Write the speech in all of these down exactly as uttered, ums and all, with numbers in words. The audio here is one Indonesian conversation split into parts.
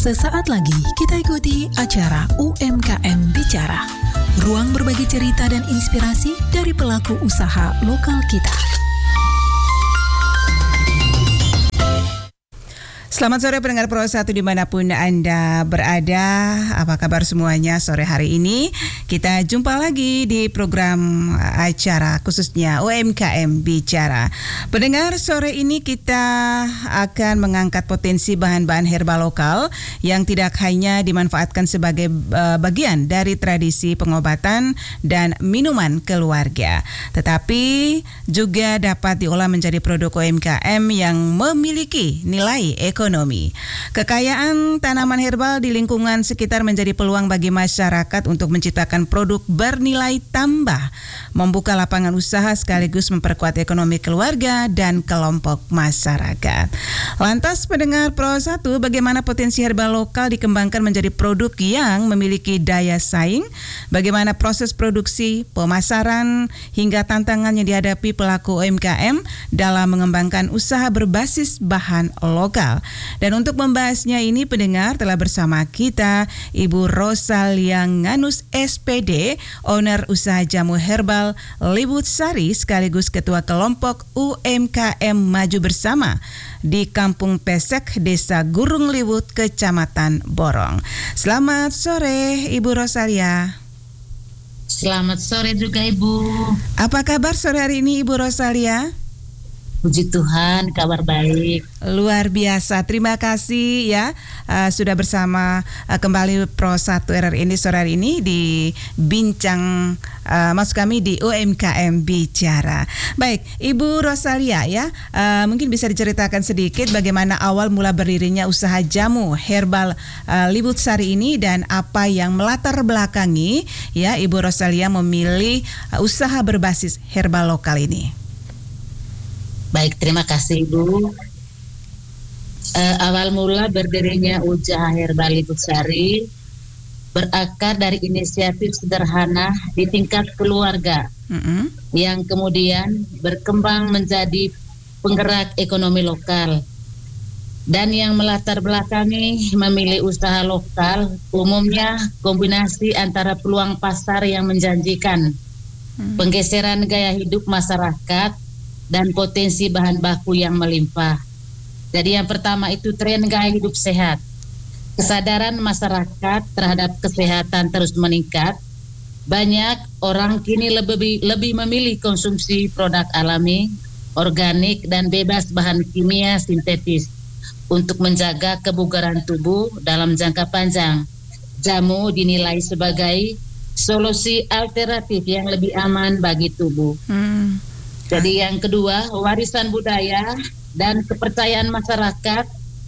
Sesaat lagi kita ikuti acara U M K M Bicara. Ruang berbagi cerita dan inspirasi dari pelaku usaha lokal kita. Selamat sore pendengar Pro satu dimanapun Anda berada. Apa kabar semuanya sore hari ini? Kita jumpa lagi di program acara khususnya U M K M Bicara. Pendengar, sore ini kita akan mengangkat potensi bahan-bahan herbal lokal yang tidak hanya dimanfaatkan sebagai uh, bagian dari tradisi pengobatan dan minuman keluarga, tetapi juga dapat diolah menjadi produk U M K M yang memiliki nilai ekonomi. Ekonomi. Kekayaan tanaman herbal di lingkungan sekitar menjadi peluang bagi masyarakat untuk menciptakan produk bernilai tambah, membuka lapangan usaha sekaligus memperkuat ekonomi keluarga dan kelompok masyarakat. Lantas pendengar Pro satu, bagaimana potensi herbal lokal dikembangkan menjadi produk yang memiliki daya saing? Bagaimana proses produksi, pemasaran, hingga tantangan yang dihadapi pelaku U M K M dalam mengembangkan usaha berbasis bahan lokal? Dan untuk membahasnya ini pendengar telah bersama kita Ibu Rosalia Nganus S P D, owner usaha jamu herbal Liwut Sari sekaligus ketua kelompok U M K M Maju Bersama di Kampung Pesek, Desa Gurung Liwut, Kecamatan Borong. Selamat sore Ibu Rosalia. Selamat sore juga Ibu. Apa kabar sore hari ini Ibu Rosalia? Puji Tuhan, kabar baik. Luar biasa, terima kasih ya uh, sudah bersama uh, kembali Pro satu R R ini sore hari ini di bincang uh, maksud kami di U M K M Bicara. Baik, Ibu Rosalia ya, uh, mungkin bisa diceritakan sedikit bagaimana awal mula berdirinya usaha jamu herbal uh, Liwut Sari ini dan apa yang melatar belakangi ya Ibu Rosalia memilih uh, usaha berbasis herbal lokal ini. Baik, terima kasih Ibu. Uh, awal mula berdirinya usaha herbal Liwut Sari berakar dari inisiatif sederhana di tingkat keluarga, mm-hmm. yang kemudian berkembang menjadi penggerak ekonomi lokal. Dan yang melatar belakangi memilih usaha lokal umumnya kombinasi antara peluang pasar yang menjanjikan, mm-hmm. penggeseran gaya hidup masyarakat, dan potensi bahan baku yang melimpah. Jadi yang pertama itu tren gaya hidup sehat. Kesadaran masyarakat terhadap kesehatan terus meningkat. Banyak orang kini lebih lebih memilih konsumsi produk alami, organik, dan bebas bahan kimia sintetis untuk menjaga kebugaran tubuh dalam jangka panjang. Jamu dinilai sebagai solusi alternatif yang lebih aman bagi tubuh. Hmm. Jadi yang kedua, warisan budaya dan kepercayaan masyarakat.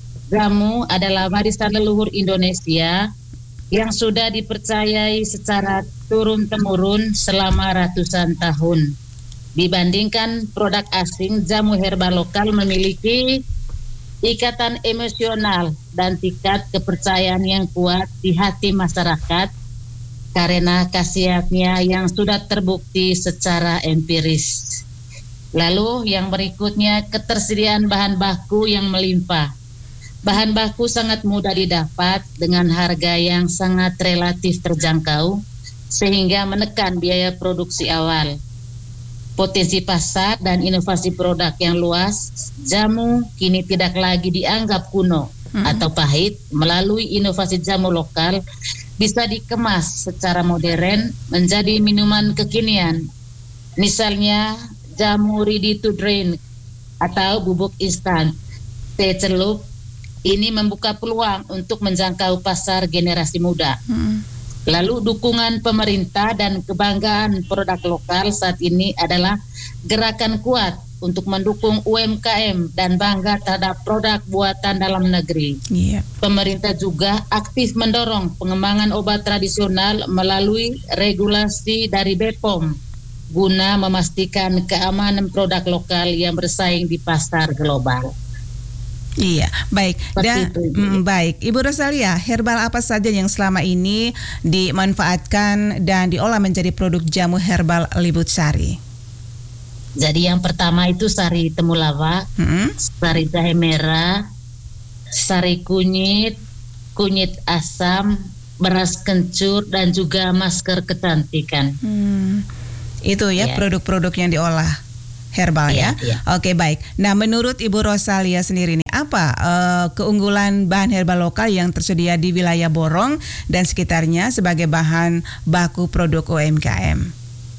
Jamu adalah warisan leluhur Indonesia yang sudah dipercayai secara turun-temurun selama ratusan tahun. Dibandingkan produk asing, jamu herbal lokal memiliki ikatan emosional dan tingkat kepercayaan yang kuat di hati masyarakat karena khasiatnya yang sudah terbukti secara empiris. Lalu yang berikutnya, ketersediaan bahan baku yang melimpah. Bahan baku sangat mudah didapat dengan harga yang sangat relatif terjangkau sehingga menekan biaya produksi awal. Potensi pasar dan inovasi produk yang luas, jamu kini tidak lagi dianggap kuno hmm. atau pahit. Melalui inovasi jamu lokal bisa dikemas secara modern menjadi minuman kekinian. Misalnya jamu ready to drink atau bubuk instan, teh celup. Ini membuka peluang untuk menjangkau pasar generasi muda. Hmm. Lalu dukungan pemerintah dan kebanggaan produk lokal saat ini adalah gerakan kuat untuk mendukung U M K M dan bangga terhadap produk buatan dalam negeri. Yeah. Pemerintah juga aktif mendorong pengembangan obat tradisional melalui regulasi dari B P O M guna memastikan keamanan produk lokal yang bersaing di pasar global. Iya, baik. Dan mm, baik, Ibu Rosalia, herbal apa saja yang selama ini dimanfaatkan dan diolah menjadi produk jamu herbal Liwut Sari? Jadi yang pertama itu sari temulawak, mm-hmm. sari jahe merah, sari kunyit, kunyit asam, beras kencur, dan juga masker kecantikan. Hmm, itu ya, Ya. produk-produk yang diolah herbal ya. Ya, ya. Oke, baik. Nah, menurut Ibu Rosalia sendiri nih, apa eh, keunggulan bahan herbal lokal yang tersedia di wilayah Borong dan sekitarnya sebagai bahan baku produk U M K M?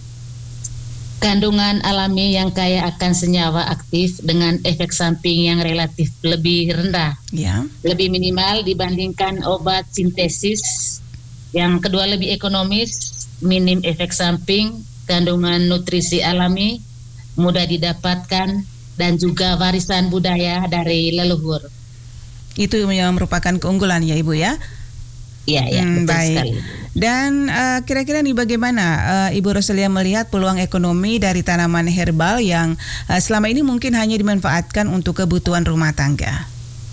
Kandungan alami yang kaya akan senyawa aktif dengan efek samping yang relatif lebih rendah, Ya. lebih minimal dibandingkan obat sintesis. Yang kedua, lebih ekonomis, minim efek samping, kandungan nutrisi alami, mudah didapatkan, dan juga warisan budaya dari leluhur. Itu yang merupakan keunggulan ya Ibu ya. Ya, ya, Hmm, betul baik. sekali. Dan uh, kira-kira nih bagaimana uh, Ibu Rosalia melihat peluang ekonomi dari tanaman herbal yang uh, selama ini mungkin hanya dimanfaatkan untuk kebutuhan rumah tangga?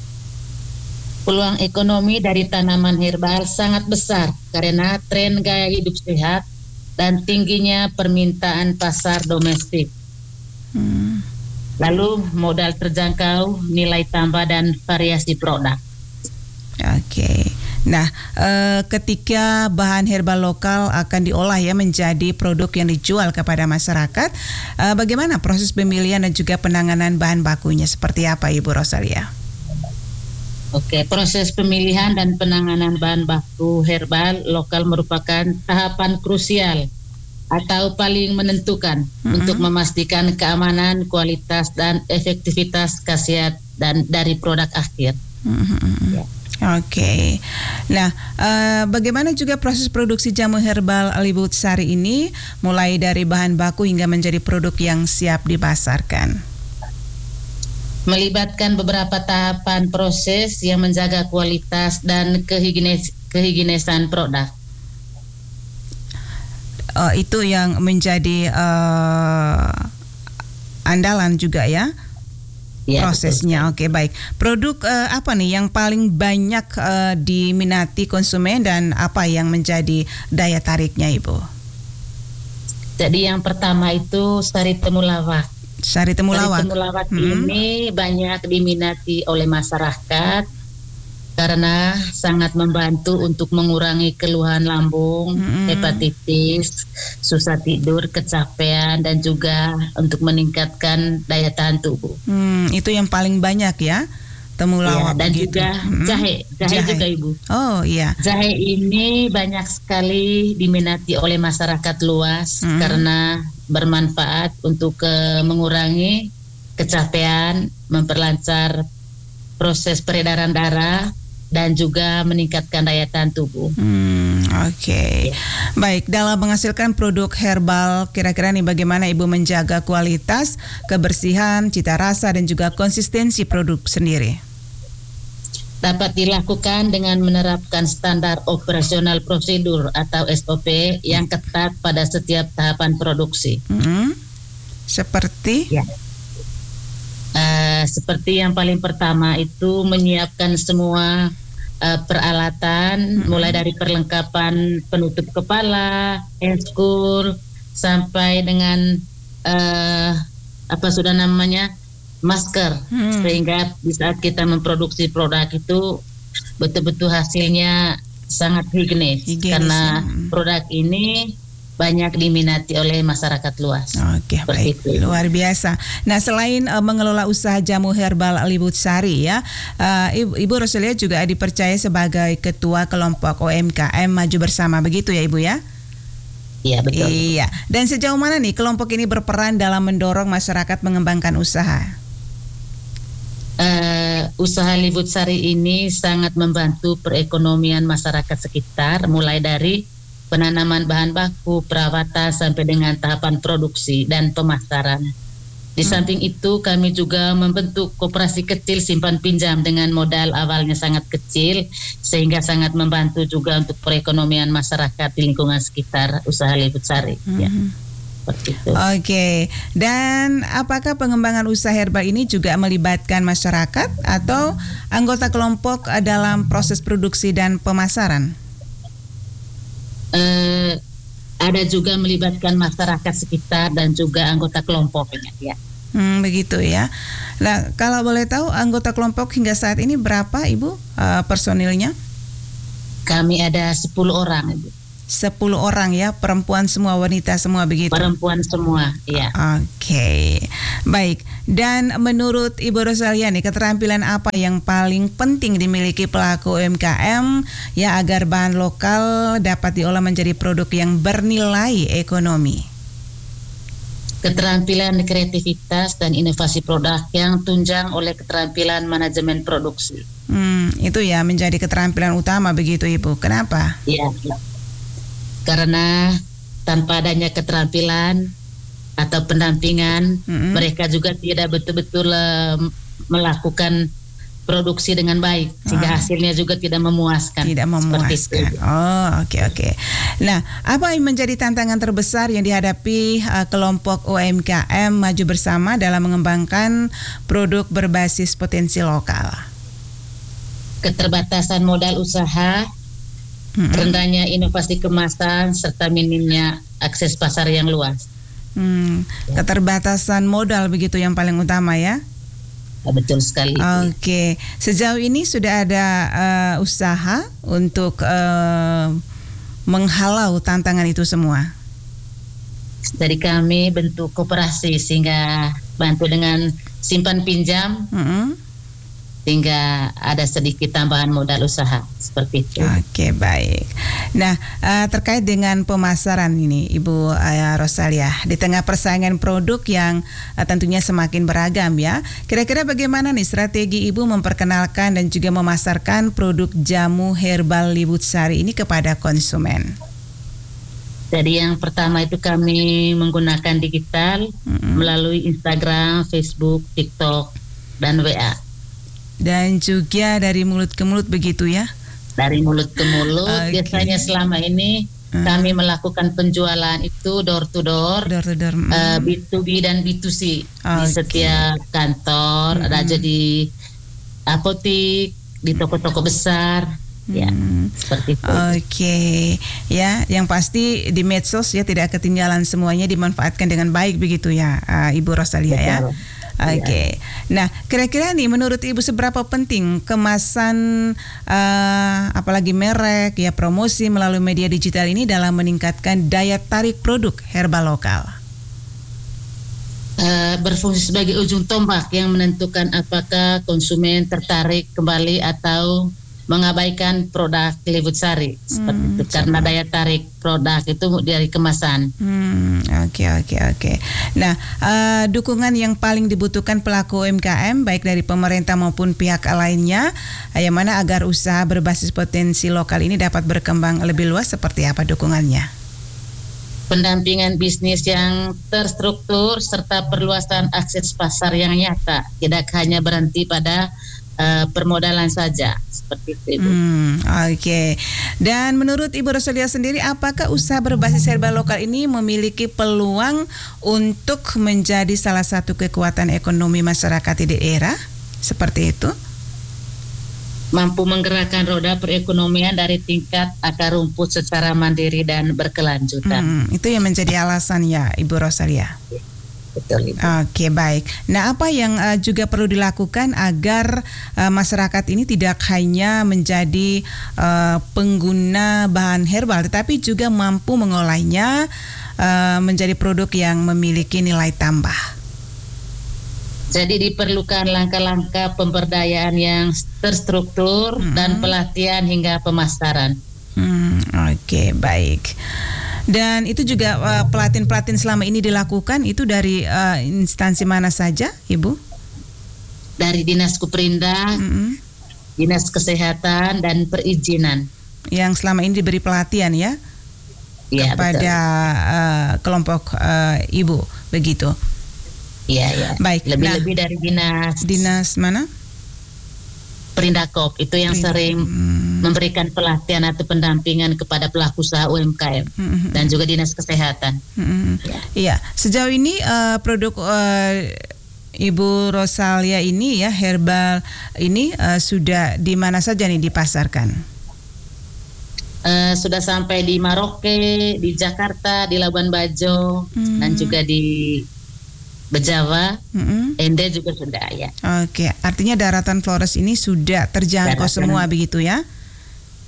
Peluang ekonomi dari tanaman herbal sangat besar karena tren gaya hidup sehat dan tingginya permintaan pasar domestik. Hmm. Lalu modal terjangkau, nilai tambah, dan variasi produk. Oke. Nah, eh, ketika bahan herbal lokal akan diolah ya menjadi produk yang dijual kepada masyarakat, eh, bagaimana proses pemilihan dan juga penanganan bahan bakunya? Seperti apa Ibu Rosalia? Oke, proses pemilihan dan penanganan bahan baku herbal lokal merupakan tahapan krusial atau paling menentukan Mm-hmm. untuk memastikan keamanan, kualitas, dan efektivitas khasiat dan dari produk akhir. Mm-hmm. Ya. Oke, nah uh, bagaimana juga proses produksi jamu herbal Alibut Sari ini mulai dari bahan baku hingga menjadi produk yang siap dipasarkan? Melibatkan beberapa tahapan proses yang menjaga kualitas dan kehigienis, kehigienesan produk. Uh, itu yang menjadi uh, andalan juga ya? Ya, Prosesnya. Oke, baik. Produk uh, apa nih yang paling banyak uh, diminati konsumen dan apa yang menjadi daya tariknya Ibu? Jadi yang pertama itu sari temulawak. Sari temulawak. Sari temulawak Hmm. ini banyak diminati oleh masyarakat karena sangat membantu untuk mengurangi keluhan lambung, Hmm. hepatitis, susah tidur, kecapean, dan juga untuk meningkatkan daya tahan tubuh. Hmm, itu yang paling banyak ya, temulawak Ya, dan begitu. juga Hmm. jahe, jahe, Jahe. juga Ibu. Oh iya. Jahe ini banyak sekali diminati oleh masyarakat luas Hmm. karena bermanfaat untuk uh, mengurangi kecapean, memperlancar proses peredaran darah, dan juga meningkatkan daya tahan tubuh. Hmm, oke. Okay. Baik, dalam menghasilkan produk herbal, kira-kira nih bagaimana Ibu menjaga kualitas, kebersihan, cita rasa, dan juga konsistensi produk sendiri? Dapat dilakukan dengan menerapkan standar operasional prosedur atau S O P yang ketat pada setiap tahapan produksi. Hmm, seperti? Ya. Uh, seperti yang paling pertama itu menyiapkan semua uh, peralatan, hmm. mulai dari perlengkapan penutup kepala, eskur, sampai dengan uh, apa sudah namanya masker, hmm. sehingga di saat kita memproduksi produk itu betul-betul hasilnya sangat higienis, higienis karena ya. Produk ini banyak diminati oleh masyarakat luas. Oke, baik, itu. Luar biasa. Nah, selain uh, mengelola usaha jamu herbal Alibut Sari ya, uh, Ibu, Ibu Rosalia juga dipercaya sebagai ketua kelompok U M K M Maju Bersama, begitu ya Ibu ya? Iya, betul. Iya. Dan sejauh mana nih kelompok ini berperan dalam mendorong masyarakat mengembangkan usaha? Uh, usaha Alibut Sari ini sangat membantu perekonomian masyarakat sekitar, mulai dari penanaman bahan baku, perawatan, sampai dengan tahapan produksi dan pemasaran. Di hmm. samping itu, kami juga membentuk koperasi kecil simpan pinjam dengan modal awalnya sangat kecil, sehingga sangat membantu juga untuk perekonomian masyarakat di lingkungan sekitar usaha Alibut Sari. Hmm. Ya. Seperti itu. Oke, dan apakah pengembangan usaha herbal ini juga melibatkan masyarakat atau anggota kelompok dalam proses produksi dan pemasaran? Uh, ada juga melibatkan masyarakat sekitar dan juga anggota kelompoknya ya. Hmm, begitu ya. Nah, kalau boleh tahu anggota kelompok hingga saat ini berapa Ibu uh, personilnya? Kami ada sepuluh orang, Ibu. Sepuluh orang ya, perempuan semua, wanita semua begitu? Perempuan semua, iya. Oke, okay. Baik. Dan menurut Ibu Rosalia nih, keterampilan apa yang paling penting dimiliki pelaku U M K M ya agar bahan lokal dapat diolah menjadi produk yang bernilai ekonomi? Keterampilan kreativitas dan inovasi produk yang tunjang oleh keterampilan manajemen produksi. Hmm, itu ya menjadi keterampilan utama begitu Ibu. Kenapa? Iya. Ya. Karena tanpa adanya keterampilan atau pendampingan, mm-hmm. mereka juga tidak betul-betul uh, melakukan produksi dengan baik, sehingga oh. hasilnya juga tidak memuaskan. Tidak memuaskan. Oh, oke okay, oke. Okay. Nah, apa yang menjadi tantangan terbesar yang dihadapi uh, kelompok U M K M Maju Bersama dalam mengembangkan produk berbasis potensi lokal? Keterbatasan modal usaha, mm-hmm. rendahnya inovasi kemasan, serta minimnya akses pasar yang luas. Hmm, keterbatasan modal begitu yang paling utama ya? Ya, betul sekali. Oke, okay. Sejauh ini sudah ada uh, usaha untuk uh, menghalau tantangan itu semua? Dari kami bentuk koperasi sehingga bantu dengan simpan pinjam. Mm-hmm. Sehingga ada sedikit tambahan modal usaha seperti itu. Oke, baik. Nah, uh, terkait dengan pemasaran ini, Ibu uh, Rosalia, di tengah persaingan produk yang uh, tentunya semakin beragam ya, kira-kira bagaimana nih strategi Ibu memperkenalkan dan juga memasarkan produk jamu herbal Libutsari ini kepada konsumen? Jadi yang pertama itu kami menggunakan digital mm-hmm. melalui Instagram, Facebook, TikTok, dan W A. Dan juga dari mulut ke mulut begitu ya? Dari mulut ke mulut. Okay. Biasanya selama ini hmm. kami melakukan penjualan itu door to door, door, to door. Hmm. Uh, B to B dan B to C okay. di setiap kantor, hmm. ada di apotik, di toko-toko besar. Ya, hmm. seperti itu. Oke, okay. Ya, yang pasti di medsos ya tidak ketinggalan, semuanya dimanfaatkan dengan baik begitu ya, uh, Ibu Rosalia. Betul. Ya. Oke, okay. Nah kira-kira nih menurut Ibu seberapa penting kemasan uh, apalagi merek ya promosi melalui media digital ini dalam meningkatkan daya tarik produk herbal lokal? Uh, berfungsi sebagai ujung tombak yang menentukan apakah konsumen tertarik kembali atau mengabaikan produk Libutsari seperti hmm, itu karena daya tarik produk itu dari kemasan. Hmm, oke oke oke. Nah, uh, dukungan yang paling dibutuhkan pelaku U M K M baik dari pemerintah maupun pihak lainnya, uh, yang mana agar usaha berbasis potensi lokal ini dapat berkembang lebih luas, seperti apa dukungannya? Pendampingan bisnis yang terstruktur serta perluasan akses pasar yang nyata, tidak hanya berhenti pada uh, permodalan saja. Seperti itu, Ibu. Hmm, Oke. Okay. Dan menurut Ibu Rosalia sendiri, apakah usaha berbasis herbal lokal ini memiliki peluang untuk menjadi salah satu kekuatan ekonomi masyarakat di daerah? Seperti itu? Mampu menggerakkan roda perekonomian dari tingkat akar rumput secara mandiri dan berkelanjutan. Hmm, itu yang menjadi alasan ya, Ibu Rosalia. Betul. Oke, baik. Nah, apa yang uh, juga perlu dilakukan agar uh, masyarakat ini tidak hanya menjadi uh, pengguna bahan herbal, tetapi juga mampu mengolahnya uh, menjadi produk yang memiliki nilai tambah? Jadi diperlukan langkah-langkah pemberdayaan yang terstruktur hmm. dan pelatihan hingga pemasaran. Hmm, Oke, baik. Dan itu juga uh, pelatihan-pelatihan selama ini dilakukan itu dari uh, instansi mana saja, Ibu? Dari Dinas Kuperindah, mm-hmm. Dinas Kesehatan dan Perizinan. Yang selama ini diberi pelatihan ya? Ya, kepada uh, kelompok uh, Ibu, begitu? Iya, ya. Baik. Lebih-lebih nah, dari dinas. Dinas mana? Perindakop itu yang Perindak. sering hmm. memberikan pelatihan atau pendampingan kepada pelaku usaha U M K M hmm. dan juga Dinas Kesehatan. Hmm. Iya, ya. Sejauh ini uh, produk uh, Ibu Rosalia ini ya herbal ini uh, sudah di mana saja nih dipasarkan? Uh, sudah sampai di Maroke, di Jakarta, di Labuan Bajo, hmm. dan juga di Bejawa, mm-hmm. Ende juga sudah ya. Oke, artinya daratan Flores ini sudah terjangkau daratan. semua begitu ya?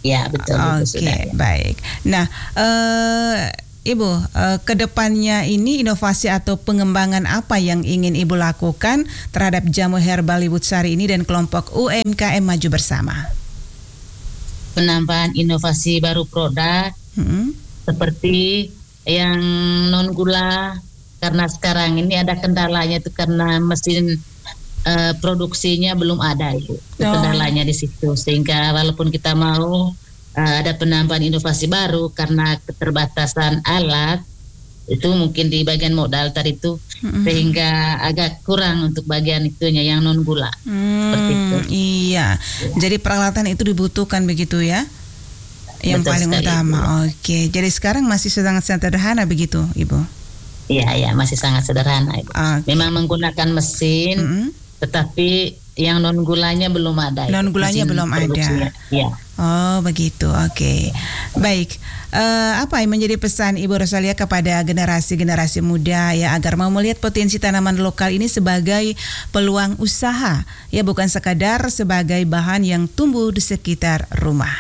Ya, betul. Oke, okay, baik. Nah, uh, Ibu, uh, kedepannya ini inovasi atau pengembangan apa yang ingin Ibu lakukan terhadap jamu herbal Libutsari ini dan kelompok U M K M Maju Bersama? Penambahan inovasi baru produk, hmm. seperti yang non gula, karena sekarang ini ada kendalanya itu karena mesin uh, produksinya belum ada, Ibu. Oh. Kendalanya di situ, sehingga walaupun kita mau Uh, ada penambahan inovasi baru karena keterbatasan alat itu mungkin di bagian modal tadi itu mm-hmm. sehingga agak kurang untuk bagian itunya yang non gula. Hmm, seperti itu. Iya. Jadi peralatan itu dibutuhkan begitu ya? Yang Betul paling utama. Ibu. Oke. Jadi sekarang masih sangat sederhana begitu, Ibu? Iya, ya masih sangat sederhana, Ibu. Okay. Memang menggunakan mesin, mm-hmm. tetapi yang non gulanya belum ada. Non gulanya belum ada. Iya. Oh begitu, oke. Okay. Baik, uh, apa yang menjadi pesan Ibu Rosalia kepada generasi-generasi muda ya agar mau melihat potensi tanaman lokal ini sebagai peluang usaha, ya bukan sekadar sebagai bahan yang tumbuh di sekitar rumah?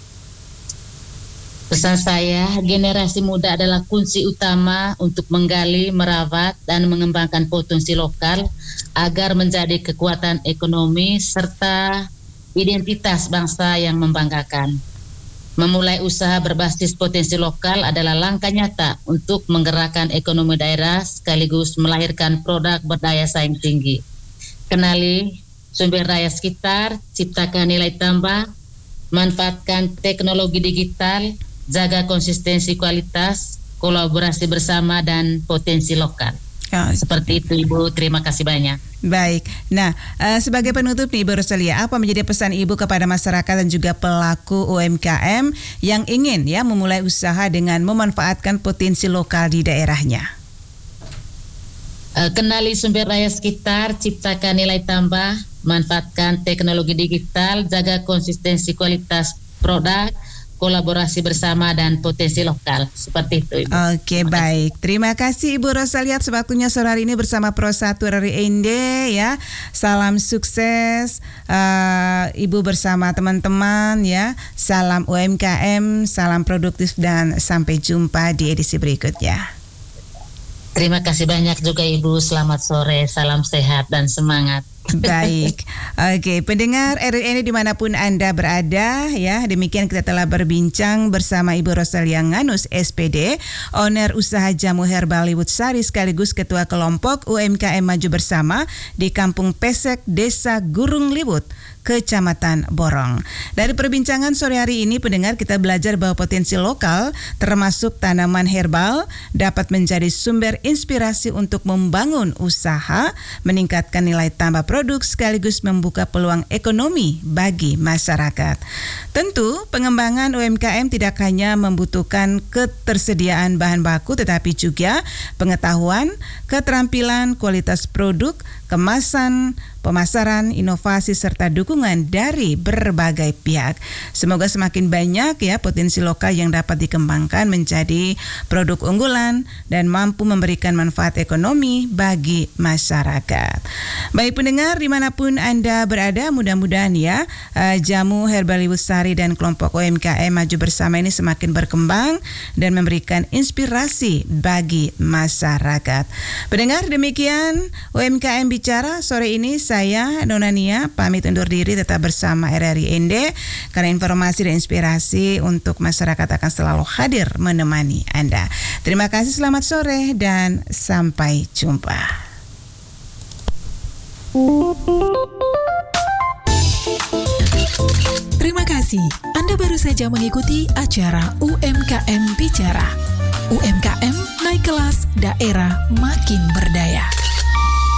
Pesan saya, generasi muda adalah kunci utama untuk menggali, merawat, dan mengembangkan potensi lokal agar menjadi kekuatan ekonomi serta identitas bangsa yang membanggakan. Memulai usaha berbasis potensi lokal adalah langkah nyata untuk menggerakkan ekonomi daerah sekaligus melahirkan produk berdaya saing tinggi. Kenali sumber daya sekitar, ciptakan nilai tambah, manfaatkan teknologi digital, jaga konsistensi kualitas, kolaborasi bersama, dan potensi lokal. Oh, seperti itu, Ibu. Terima kasih banyak. Baik. Nah, uh, sebagai penutup nih, Ibu Rosalia, apa menjadi pesan Ibu kepada masyarakat dan juga pelaku U M K M yang ingin ya memulai usaha dengan memanfaatkan potensi lokal di daerahnya? Uh, kenali sumber daya sekitar, ciptakan nilai tambah, manfaatkan teknologi digital, jaga konsistensi kualitas produk, kolaborasi bersama, dan potensi lokal. Seperti itu, Ibu. Oke, baik. Terima kasih Ibu Rosalia atas waktunya sore hari ini bersama Pro satu R R I Ende ya. Salam sukses uh, Ibu bersama teman-teman ya. Salam U M K M, salam produktif, dan sampai jumpa di edisi berikutnya. Terima kasih banyak juga Ibu. Selamat sore, salam sehat dan semangat. Baik, oke, pendengar R R I ini dimanapun Anda berada ya, demikian kita telah berbincang bersama Ibu Rosalia Nganus S P D, owner usaha jamu herbal Libutsari sekaligus ketua kelompok U M K M Maju Bersama di Kampung Pesek, Desa Gurung Libut, Kecamatan Borong. Dari perbincangan sore hari ini, pendengar, kita belajar bahwa potensi lokal termasuk tanaman herbal dapat menjadi sumber inspirasi untuk membangun usaha, meningkatkan nilai tambah produk sekaligus membuka peluang ekonomi bagi masyarakat. Tentu pengembangan U M K M tidak hanya membutuhkan ketersediaan bahan baku tetapi juga pengetahuan, keterampilan, kualitas produk, kemasan, pemasaran, inovasi, serta dukungan dari berbagai pihak. Semoga semakin banyak ya potensi lokal yang dapat dikembangkan menjadi produk unggulan dan mampu memberikan manfaat ekonomi bagi masyarakat. Baik pendengar, dimanapun Anda berada, mudah-mudahan ya uh, jamu herbal Libutsari dan kelompok U M K M Maju Bersama ini semakin berkembang dan memberikan inspirasi bagi masyarakat. Pendengar, demikian U M K M Bicara sore ini. Saya Nona Nia pamit undur diri, tetap bersama R R I Ende karena informasi dan inspirasi untuk masyarakat akan selalu hadir menemani Anda. Terima kasih, selamat sore dan sampai jumpa. Terima kasih. Anda baru saja mengikuti acara U M K M Bicara. U M K M naik kelas, daerah makin berdaya.